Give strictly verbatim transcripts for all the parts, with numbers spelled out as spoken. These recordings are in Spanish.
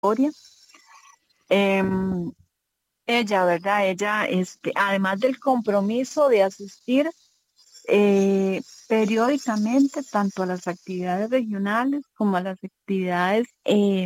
historia. Em, Ella, ¿verdad? Ella, este, además del compromiso de asistir eh, periódicamente tanto a las actividades regionales como a las actividades eh,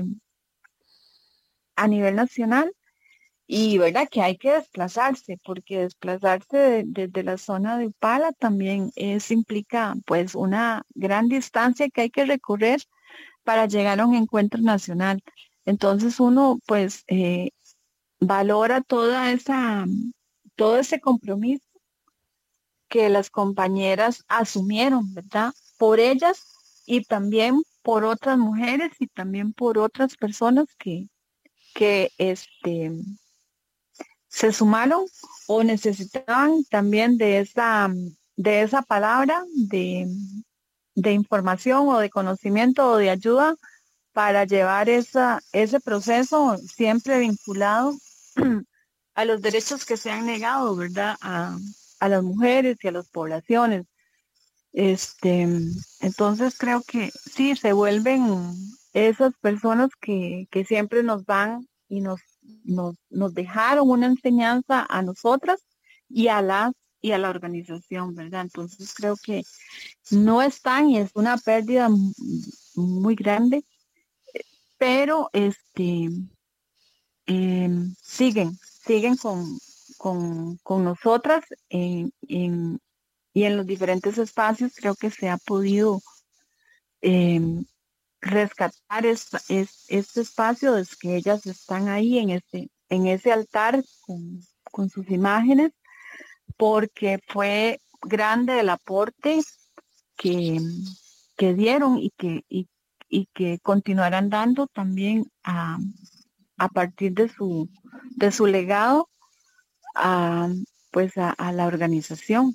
a nivel nacional, y verdad que hay que desplazarse, porque desplazarse de- desde la zona de Upala también es, implica pues una gran distancia que hay que recorrer para llegar a un encuentro nacional. Entonces uno pues eh, valora toda esa, todo ese compromiso que las compañeras asumieron, ¿verdad? Por ellas y también por otras mujeres y también por otras personas que, que este, se sumaron o necesitaban también de esa, de esa palabra de, de información o de conocimiento o de ayuda para llevar esa, ese proceso siempre vinculado a los derechos que se han negado, ¿verdad? A, a las mujeres y a las poblaciones. Este, entonces creo que sí, se vuelven esas personas que, que siempre nos van y nos, nos, nos dejaron una enseñanza a nosotras y a las y a la organización, ¿verdad? Entonces creo que no están y es una pérdida mu- muy grande, pero este em, siguen, siguen con, con, con nosotras en, en- y en los diferentes espacios creo que se ha podido em, rescatar esta- es- este espacio, es que ellas están ahí en ese, en ese altar con, con sus imágenes, porque fue grande el aporte que, que dieron y que, y, y que continuarán dando también a, a partir de su, de su legado a, pues a, a la organización.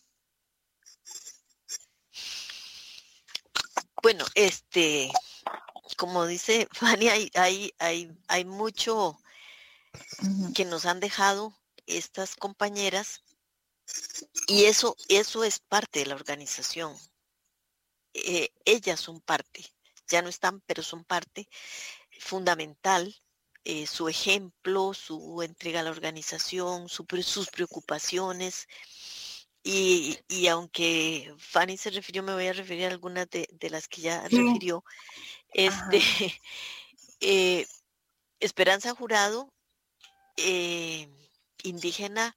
Bueno, este, como dice Fanny, hay, hay, hay, hay mucho Ujú. que nos han dejado estas compañeras y eso, eso es parte de la organización. Eh, ellas son parte, ya no están, pero son parte fundamental. Eh, su ejemplo, su entrega a la organización, su sus preocupaciones. Y, y, aunque Fanny se refirió, me voy a referir a algunas de, de las que ya Sí, refirió. Este, ajá, eh, Esperanza Jurado, eh, indígena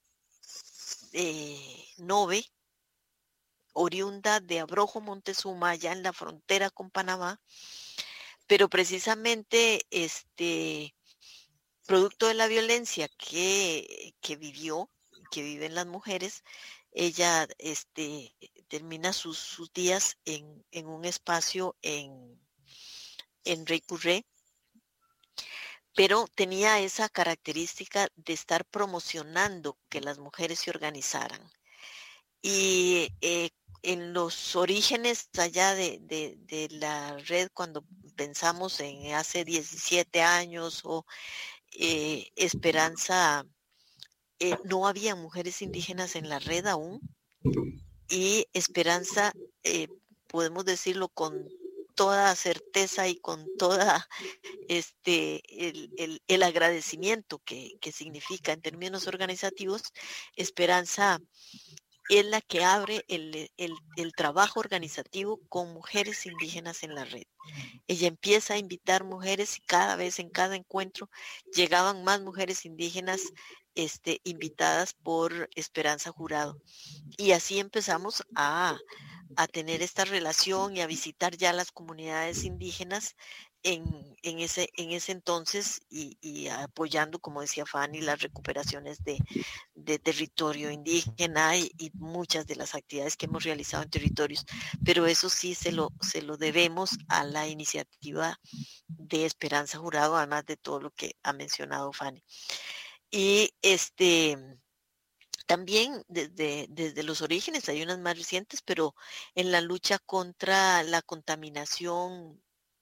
eh, Nove, oriunda de Abrojo, Montezuma, allá en la frontera con Panamá, pero precisamente este, producto de la violencia que, que vivió, que viven las mujeres, ella este, termina sus, sus días en, en, un espacio en, en Reycurré, pero tenía esa característica de estar promocionando que las mujeres se organizaran. Y eh, en los orígenes allá de, de, de, la red, cuando pensamos en hace diecisiete años o eh, Esperanza, eh, no había mujeres indígenas en la red aún y Esperanza, eh, podemos decirlo con toda certeza y con toda este el, el, el agradecimiento que, que significa en términos organizativos, Esperanza es la que abre el, el, el, trabajo organizativo con mujeres indígenas en la red. Ella empieza a invitar mujeres y cada vez en cada encuentro llegaban más mujeres indígenas este, invitadas por Esperanza Jurado. Y así empezamos a, a tener esta relación y a visitar ya las comunidades indígenas en, en, ese, en ese entonces y, y apoyando, como decía Fanny, las recuperaciones de, de territorio indígena y, y, muchas de las actividades que hemos realizado en territorios. Pero eso sí se lo, se lo debemos a la iniciativa de Esperanza Jurado, además de todo lo que ha mencionado Fanny. Y este también desde, desde los orígenes, hay unas más recientes, pero en la lucha contra la contaminación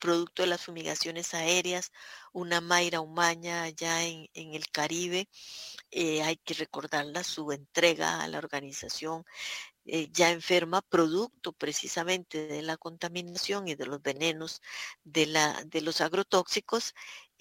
producto de las fumigaciones aéreas, una Mayra Umaña allá en, en el Caribe. Eh, hay que recordarla, su entrega a la organización eh, ya enferma, producto precisamente de la contaminación y de los venenos de, la, de los agrotóxicos.